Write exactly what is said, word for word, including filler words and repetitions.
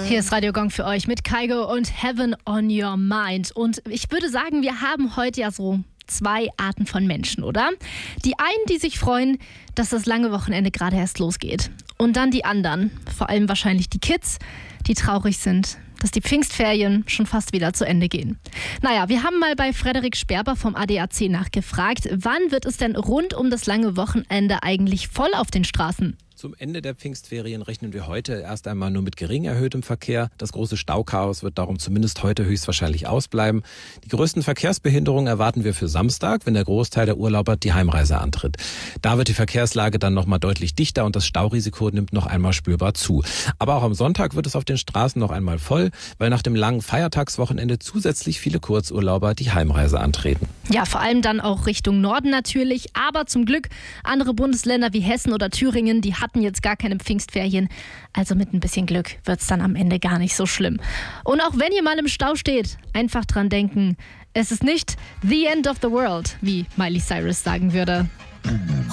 Hier ist Radio Gong für euch mit Kygo und Heaven on Your Mind. Und ich würde sagen, wir haben heute ja so zwei Arten von Menschen, oder? Die einen, die sich freuen, dass das lange Wochenende gerade erst losgeht. Und dann die anderen, vor allem wahrscheinlich die Kids, die traurig sind, dass die Pfingstferien schon fast wieder zu Ende gehen. Naja, wir haben mal bei Frederik Sperber vom A D A C nachgefragt, wann wird es denn rund um das lange Wochenende eigentlich voll auf den Straßen? Zum Ende der Pfingstferien rechnen wir heute erst einmal nur mit gering erhöhtem Verkehr. Das große Stauchaos wird darum zumindest heute höchstwahrscheinlich ausbleiben. Die größten Verkehrsbehinderungen erwarten wir für Samstag, wenn der Großteil der Urlauber die Heimreise antritt. Da wird die Verkehrslage dann nochmal deutlich dichter und das Staurisiko nimmt noch einmal spürbar zu. Aber auch am Sonntag wird es auf den Straßen noch einmal voll, weil nach dem langen Feiertagswochenende zusätzlich viele Kurzurlauber die Heimreise antreten. Ja, vor allem dann auch Richtung Norden natürlich. Aber zum Glück andere Bundesländer wie Hessen oder Thüringen, die hatten jetzt gar keine Pfingstferien. Also mit ein bisschen Glück wird es dann am Ende gar nicht so schlimm. Und auch wenn ihr mal im Stau steht, einfach dran denken, es ist nicht the end of the world, wie Miley Cyrus sagen würde.